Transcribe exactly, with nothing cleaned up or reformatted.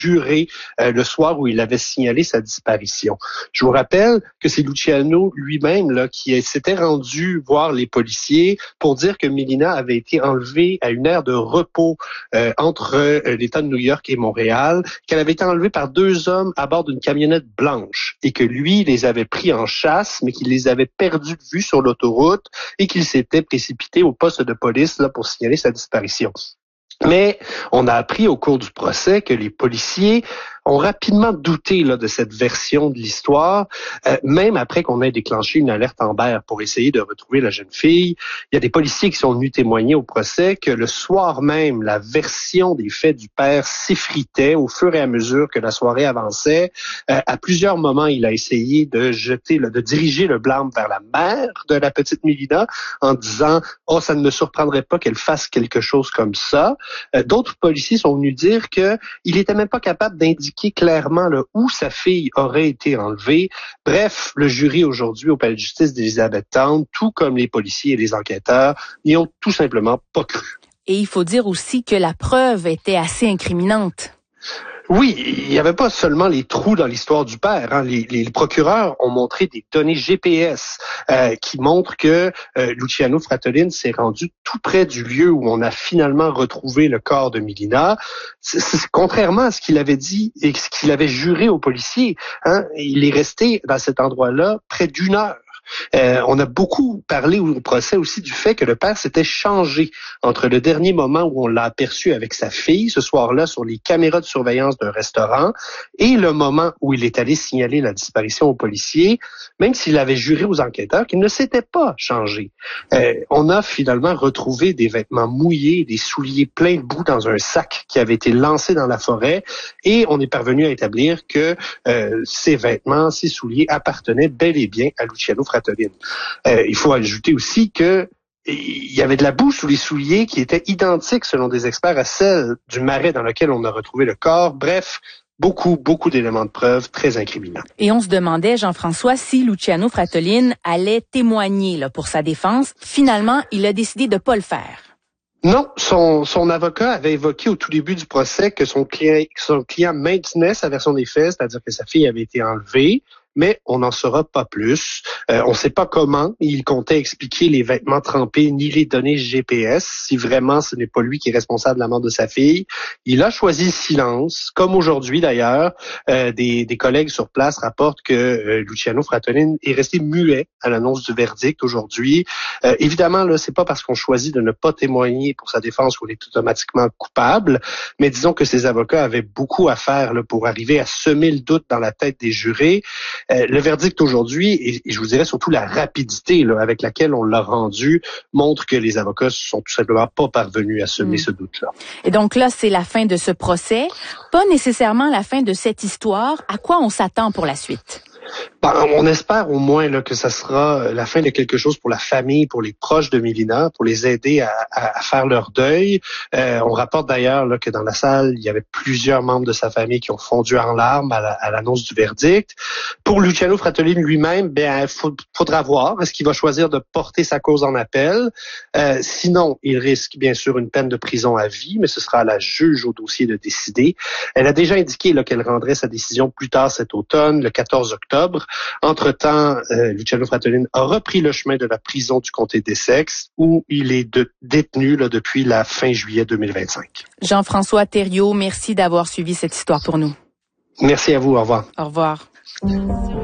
juré euh, le soir où il avait signalé sa disparition. Je vous rappelle que c'est Luciano lui-même là qui s'était rendu voir les policiers pour dire que Mélina avait été enlevée à une aire de repos euh, entre euh, l'État de New York et Montréal, qu'elle avait été enlevée par deux hommes à bord d'une camionnette blanche et que lui les avait pris en chasse, mais qu'il les avait perdus de vue sur l'autoroute et qu'il s'était précipité au poste de police là pour signaler sa disparition. Mais on a appris au cours du procès que les policiers ont rapidement douté là, de cette version de l'histoire, euh, même après qu'on ait déclenché une alerte Amber pour essayer de retrouver la jeune fille. Il y a des policiers qui sont venus témoigner au procès que le soir même, la version des faits du père s'effritait au fur et à mesure que la soirée avançait. Euh, à plusieurs moments, il a essayé de jeter, là, de diriger le blâme vers la mère de la petite Mélina en disant « Oh, ça ne me surprendrait pas qu'elle fasse quelque chose comme ça ». Euh, d'autres policiers sont venus dire que il était même pas capable d'indiquer clairement là, où sa fille aurait été enlevée. Bref, le jury aujourd'hui au palais de justice d'Elizabethtown, tout comme les policiers et les enquêteurs, n'y ont tout simplement pas cru. Et il faut dire aussi que la preuve était assez incriminante. Oui, il n'y avait pas seulement les trous dans l'histoire du père. Hein. Les, les procureurs ont montré des données G P S euh, qui montrent que euh, Luciano Fratellin s'est rendu tout près du lieu où on a finalement retrouvé le corps de Mélina. C'est, c'est, contrairement à ce qu'il avait dit et ce qu'il avait juré aux policiers, hein, il est resté dans cet endroit-là près d'une heure. Euh, on a beaucoup parlé au procès aussi du fait que le père s'était changé entre le dernier moment où on l'a aperçu avec sa fille, ce soir-là, sur les caméras de surveillance d'un restaurant, et le moment où il est allé signaler la disparition aux policiers, même s'il avait juré aux enquêteurs qu'il ne s'était pas changé. Euh, on a finalement retrouvé des vêtements mouillés, des souliers pleins de boue dans un sac qui avait été lancé dans la forêt, et on est parvenu à établir que euh, ces vêtements, ces souliers appartenaient bel et bien à Luciano Fratellin. Euh, il faut ajouter aussi que il y avait de la boue sous les souliers qui était identique, selon des experts, à celle du marais dans lequel on a retrouvé le corps. Bref, beaucoup, beaucoup d'éléments de preuve très incriminants. Et on se demandait, Jean-François, si Luciano Fratellin allait témoigner là, pour sa défense. Finalement, il a décidé de pas le faire. Non, son, son avocat avait évoqué au tout début du procès que son client, son client maintenait sa version des faits, c'est-à-dire que sa fille avait été enlevée. Mais on n'en saura pas plus. Euh, on ne sait pas comment il comptait expliquer les vêtements trempés ni les données G P S, si vraiment ce n'est pas lui qui est responsable de la mort de sa fille. Il a choisi le silence, comme aujourd'hui d'ailleurs. Euh, des, des collègues sur place rapportent que euh, Luciano Fratellin est resté muet à l'annonce du verdict aujourd'hui. Euh, évidemment, là, c'est pas parce qu'on choisit de ne pas témoigner pour sa défense qu'on est automatiquement coupable, mais disons que ses avocats avaient beaucoup à faire là, pour arriver à semer le doute dans la tête des jurés. Euh, le verdict aujourd'hui, et, et je vous dirais surtout la rapidité là, avec laquelle on l'a rendu, montre que les avocats sont tout simplement pas parvenus à semer mmh. ce doute-là. Et donc là, c'est la fin de ce procès, pas nécessairement la fin de cette histoire. À quoi on s'attend pour la suite? Ben, on espère au moins là, que ça sera la fin de quelque chose pour la famille, pour les proches de Mélina, pour les aider à, à, à faire leur deuil. Euh, on rapporte d'ailleurs là, que dans la salle, il y avait plusieurs membres de sa famille qui ont fondu en larmes à, la, à l'annonce du verdict. Pour Luciano Fratellin lui-même, ben, il faudra voir. Est-ce qu'il va choisir de porter sa cause en appel? Euh, sinon, il risque bien sûr une peine de prison à vie, mais ce sera à la juge au dossier de décider. Elle a déjà indiqué là, qu'elle rendrait sa décision plus tard cet automne, le quatorze octobre. Entre-temps, euh, Luciano Fratellin a repris le chemin de la prison du comté d'Essex où il est de, détenu là, depuis la fin juillet deux mille vingt-cinq. Jean-François Thériault, merci d'avoir suivi cette histoire pour nous. Merci à vous. Au revoir. Au revoir.